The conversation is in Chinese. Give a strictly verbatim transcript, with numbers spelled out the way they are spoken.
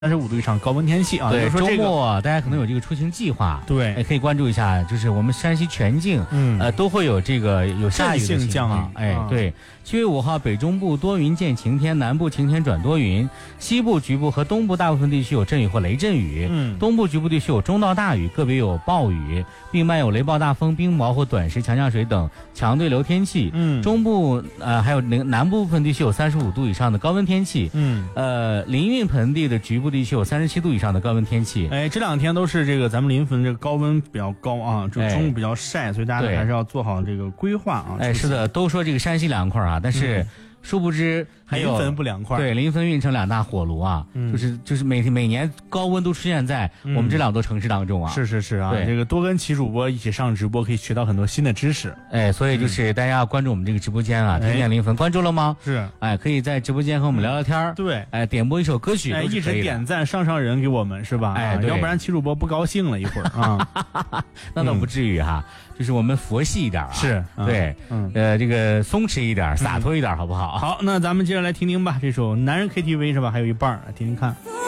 三十五度以上高温天气啊。 对， 说这个、 周末大家可能有这个出行计划， 对， 也可以关注一下，就是我们山西全境， 嗯， 呃，都会有这个有下雨的情况。哎， 啊、 对，七月五号北中部多云见晴天，南部晴天转多云，西部局部和东部大部分地区有阵雨或雷阵雨， 嗯， 东部局部地区有中到大雨，个别有暴雨，并伴有雷暴大风、冰雹或短时强降水等强对流天气。 嗯， 中部呃还有南南部部分地区有三十五度以上的高温天气。 嗯， 呃，临汾盆地的局部地区有三十七度以上的高温天气。 哎，这两天都是这个咱们临汾这个高温比较高啊，就中午比较晒， 哎、 所以大家还是要做好这个规划啊。 哎，是的，都说这个山西凉快啊，但是。嗯，殊不知还有临汾不凉快， 对，临汾运城两大火炉啊，嗯、就是就是每每年高温都出现在我们这两座城市当中啊。 嗯、是是是啊，这个多跟齐主播一起上直播，可以学到很多新的知识。 哎，所以就是大家要关注我们这个直播间啊，听见临汾关注了吗？ 是， 哎，可以在直播间和我们聊聊天儿、嗯。 对， 哎，点播一首歌曲， 哎，一直点赞上上人给我们是吧？ 哎， 要不然齐主播不高兴了一会儿啊。 那倒不至于哈。嗯，就是我们佛系一点啊， 是对，嗯，呃，这个松弛一点，洒脱一点，好不好？ 好，那咱们接着来听听吧，这首《男人 K T V》是吧？还有一半，来听听看。